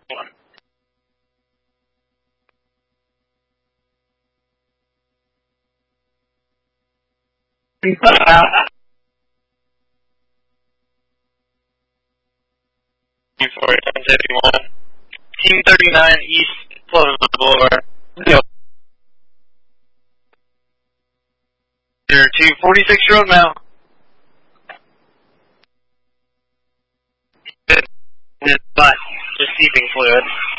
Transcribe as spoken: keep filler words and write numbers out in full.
One. For ten seventy-one. Team thirty-nine East Pleasant Boulevard. Yep. You're to forty-six Road now. But just seeping fluid.